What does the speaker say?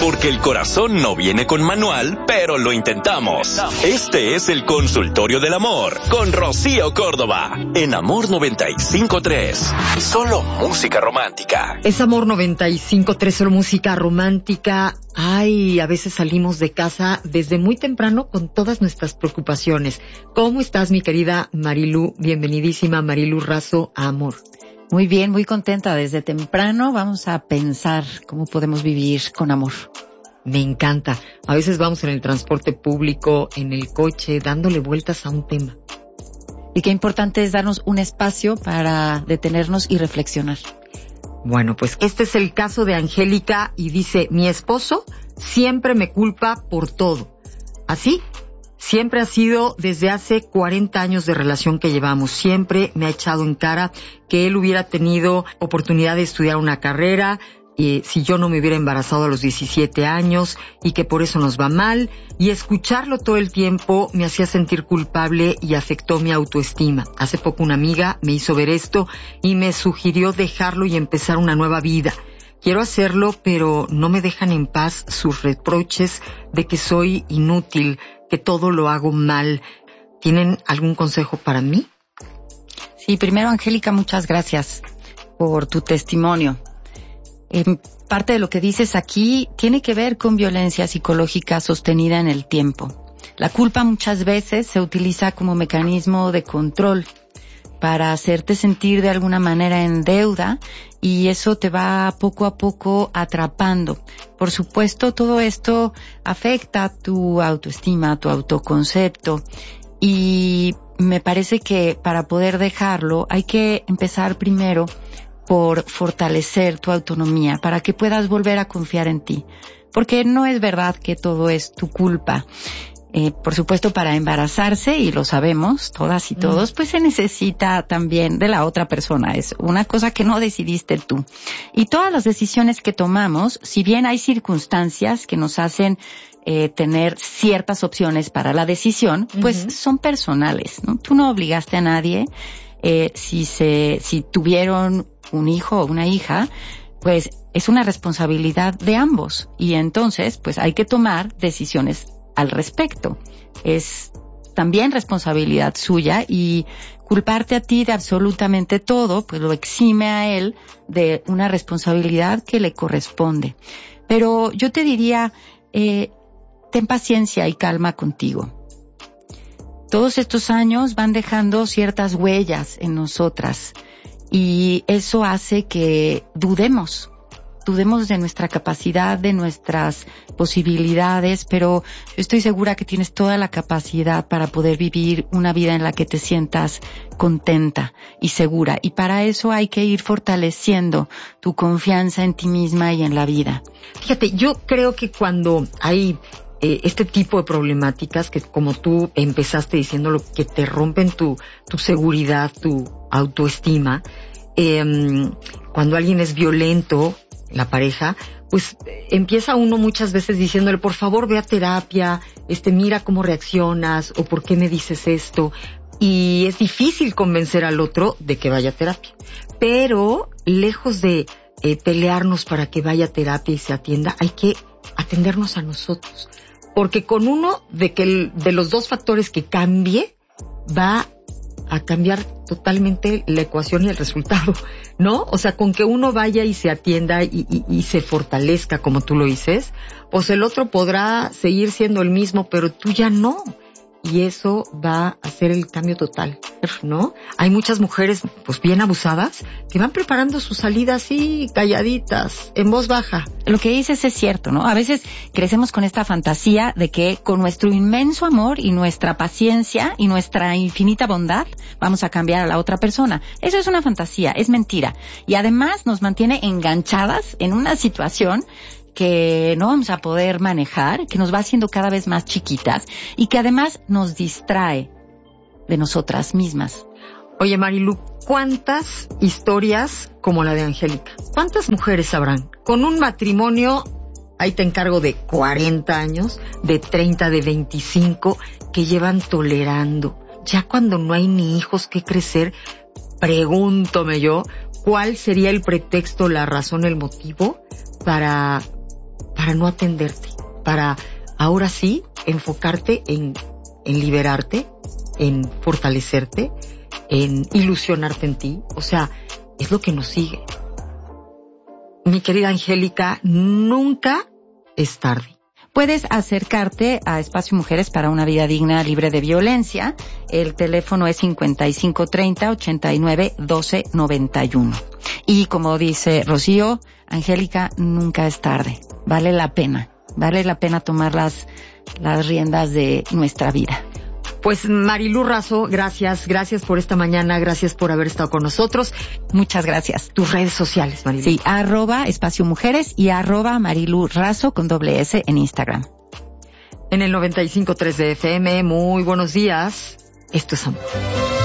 Porque el corazón no viene con manual, pero lo intentamos. Este es el Consultorio del Amor con Rocío Córdoba en Amor 95.3. Solo música romántica. Es Amor 95.3, solo música romántica. Ay, a veces salimos de casa desde muy temprano con todas nuestras preocupaciones. ¿Cómo estás, mi querida Marilu? Bienvenidísima, Marilu Razo, a Amor. Muy bien, muy contenta. Desde temprano vamos a pensar cómo podemos vivir con amor. Me encanta. A veces vamos en el transporte público, en el coche, dándole vueltas a un tema. Y qué importante es darnos un espacio para detenernos y reflexionar. Bueno, pues este es el caso de Angélica y dice, mi esposo siempre me culpa por todo. Así, siempre ha sido desde hace 40 años de relación que llevamos. Siempre me ha echado en cara que él hubiera tenido oportunidad de estudiar una carrera, si yo no me hubiera embarazado a los 17 años y que por eso nos va mal, y escucharlo todo el tiempo me hacía sentir culpable y afectó mi autoestima. Hace poco una amiga me hizo ver esto y me sugirió dejarlo y empezar una nueva vida. Quiero hacerlo, pero no me dejan en paz sus reproches de que soy inútil, que todo lo hago mal. ¿Tienen algún consejo para mí? Sí, primero, Angélica, muchas gracias por tu testimonio. Parte de lo que dices aquí tiene que ver con violencia psicológica sostenida en el tiempo. La culpa muchas veces se utiliza como mecanismo de control para hacerte sentir de alguna manera en deuda y eso te va poco a poco atrapando. Por supuesto, todo esto afecta tu autoestima, tu autoconcepto y me parece que para poder dejarlo hay que empezar primero por fortalecer tu autonomía, para que puedas volver a confiar en ti. Porque no es verdad que todo es tu culpa. Por supuesto, para embarazarse, y lo sabemos, todas y todos, pues se necesita también de la otra persona. Es una cosa que no decidiste tú. Y todas las decisiones que tomamos, si bien hay circunstancias que nos hacen tener ciertas opciones para la decisión, pues son personales, ¿no? Tú no obligaste a nadie. Si tuvieron un hijo o una hija, pues es una responsabilidad de ambos y entonces pues hay que tomar decisiones al respecto. Es también responsabilidad suya y culparte a ti de absolutamente todo pues lo exime a él de una responsabilidad que le corresponde. Pero yo te diría, ten paciencia y calma contigo. Todos estos años van dejando ciertas huellas en nosotras y eso hace que dudemos de nuestra capacidad, de nuestras posibilidades, pero yo estoy segura que tienes toda la capacidad para poder vivir una vida en la que te sientas contenta y segura. Y para eso hay que ir fortaleciendo tu confianza en ti misma y en la vida. Fíjate, yo creo que cuando hay este tipo de problemáticas que como tú empezaste diciéndolo, que te rompen tu seguridad, tu autoestima, cuando alguien es violento, la pareja, pues empieza uno muchas veces diciéndole, por favor ve a terapia, mira cómo reaccionas, o por qué me dices esto, y es difícil convencer al otro de que vaya a terapia. Pero lejos de pelearnos para que vaya a terapia y se atienda, hay que atendernos a nosotros. Porque con uno de los dos factores que cambie, va a cambiar totalmente la ecuación y el resultado, ¿no? O sea, con que uno vaya y se atienda y se fortalezca, como tú lo dices, pues el otro podrá seguir siendo el mismo, pero tú ya no. Y eso va a hacer el cambio total, ¿no? Hay muchas mujeres, pues bien abusadas, que van preparando su salida así, calladitas, en voz baja. Lo que dices es cierto, ¿no? A veces crecemos con esta fantasía de que con nuestro inmenso amor y nuestra paciencia y nuestra infinita bondad vamos a cambiar a la otra persona. Eso es una fantasía, es mentira. Y además nos mantiene enganchadas en una situación que no vamos a poder manejar, que nos va haciendo cada vez más chiquitas y que además nos distrae de nosotras mismas. Oye, Marilu, ¿cuántas historias como la de Angélica? ¿Cuántas mujeres habrán? Con un matrimonio, ahí te encargo, de 40 años, de 30, de 25, que llevan tolerando. Ya cuando no hay ni hijos que crecer, pregúntome yo, ¿cuál sería el pretexto, la razón, el motivo para para no atenderte, para ahora sí enfocarte en liberarte, en fortalecerte, en ilusionarte en ti. O sea, es lo que nos sigue. Mi querida Angélica, nunca es tarde. Puedes acercarte a Espacio Mujeres para una vida digna, libre de violencia. El teléfono es 5530-891291. Y como dice Rocío, Angélica, nunca es tarde. Vale la pena tomar las riendas de nuestra vida. Pues Marilu Razo, gracias por esta mañana, gracias por haber estado con nosotros. Muchas gracias. Tus redes sociales, Marilu. Sí, @Espacio Mujeres y @Marilu Razo con .s en Instagram. En el 95.3 de FM, muy buenos días. Esto es amor.